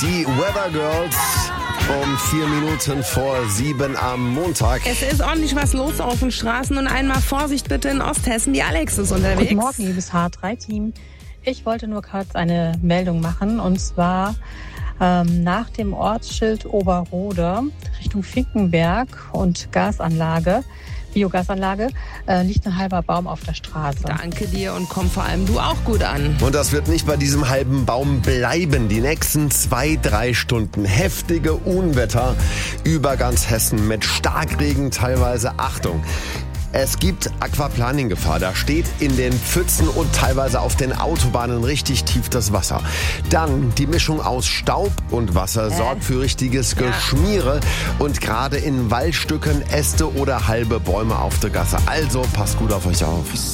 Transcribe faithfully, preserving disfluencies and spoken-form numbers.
Die Weather Girls um vier Minuten vor sieben am Montag. Es ist ordentlich was los auf den Straßen und einmal Vorsicht bitte in Osthessen. Die Alex ist unterwegs. Guten Morgen, liebes H drei Team. Ich wollte nur kurz eine Meldung machen und zwar ähm, nach dem Ortsschild Oberrode Richtung Finkenberg und Gasanlage, Biogasanlage, äh, liegt ein halber Baum auf der Straße. Danke dir und komm vor allem du auch gut an. Und das wird nicht bei diesem halben Baum bleiben. Die nächsten zwei, drei Stunden heftige Unwetter über ganz Hessen mit Starkregen teilweise. Achtung! Es gibt Aquaplaning-Gefahr. Da steht in den Pfützen und teilweise auf den Autobahnen richtig tief das Wasser. Dann die Mischung aus Staub und Wasser äh. sorgt für richtiges Geschmiere. Und gerade in Waldstücken Äste oder halbe Bäume auf der Gasse. Also passt gut auf euch auf.